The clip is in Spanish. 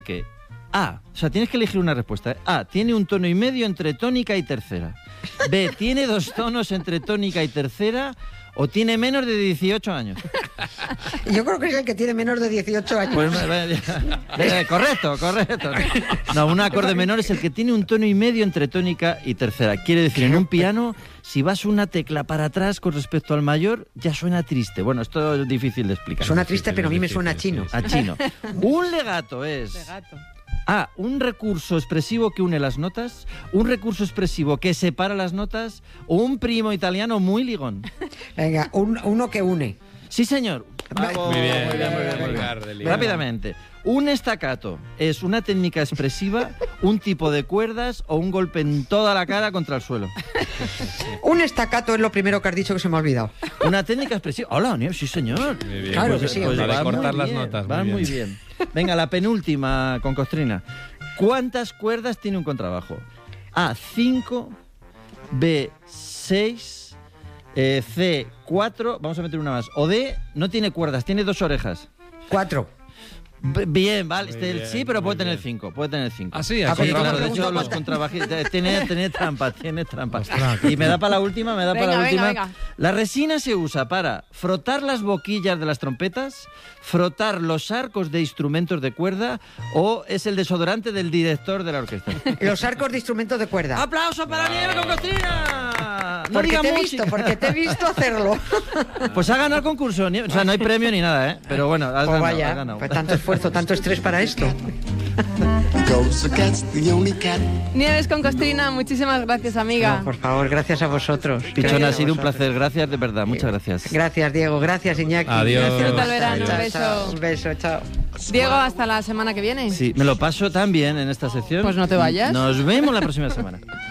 que o sea, tienes que elegir una respuesta. A, tiene un tono y medio entre tónica y tercera. B, tiene 2 tonos entre tónica y tercera. O tiene menos de 18 años. Yo creo que es el que tiene menos de 18 años. Pues, correcto. No, un acorde menor es el que tiene un tono y medio entre tónica y tercera. Quiere decir, en un piano, si vas una tecla para atrás con respecto al mayor, ya suena triste. Bueno, esto es difícil de explicar. Suena triste, pero a mí me suena chino. A chino. Un legato es... A, un recurso expresivo que une las notas, un recurso expresivo que separa las notas o un primo italiano muy ligón. Venga, uno que une. Sí, señor. Muy bien. Rápidamente. Un staccato es una técnica expresiva, un tipo de cuerdas o un golpe en toda la cara contra el suelo. Un staccato es lo primero que has dicho que se me ha olvidado. Una técnica expresiva. Hola, sí, señor. Muy bien. Claro que sí. Pues va de cortar muy las bien, notas. Va muy bien. Venga, la penúltima con Costrina. ¿Cuántas cuerdas tiene un contrabajo? A, 5, B, 6, C, 4, vamos a meter una más. O D, no tiene cuerdas, tiene 2 orejas. 4. Bien, vale. Bien, sí, pero puede muy tener bien. 5. Puede tener 5. Ah, sí, Sí, contrabajo claro, le de hecho, gusta los más. contrabajistas tiene trampa. Ostras, Y me da para la última, Venga. La resina se usa para frotar las boquillas de las trompetas, frotar los arcos de instrumentos de cuerda o es el desodorante del director de la orquesta. Los arcos de instrumentos de cuerda. ¡Aplauso para Nieve con Costrina! No Porque diga te he música. visto, porque te he visto hacerlo. Pues ha ganado el concurso. O sea, no hay premio ni nada, ¿eh? Pero bueno, has Pues ganado, has vaya, ganado. pues tanto esfuerzo, tanto estrés para esto. Nieves con Costrina, muchísimas gracias, amiga. No, por favor, gracias a vosotros. Pichón, Gracias ha a sido un vosotros. placer. Gracias, de verdad. Muchas gracias. Gracias, Diego. Gracias, Iñaki. Adiós. Disfruta el verano, Chao, un beso. chao. Un beso, chao. Diego, hasta la semana que viene. Sí, me lo paso tan bien en esta sección. Pues no te vayas. Nos vemos la próxima semana.